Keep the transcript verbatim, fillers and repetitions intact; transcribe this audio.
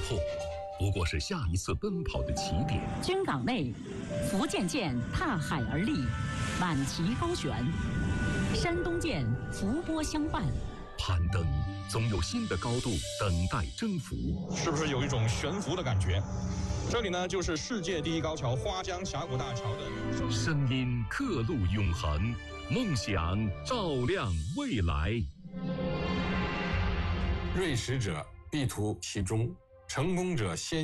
后，不过是下一次奔跑的起点。 军港内，福建舰踏海而立，满旗高悬；山东舰伏波相伴。 攀登总有新的高度等待征服， 是不是有一种悬浮的感觉？这里呢，就是世界第一高桥花江峡谷大桥的声音刻录永恒，梦想照亮未来。 锐识者必图其中，成功者先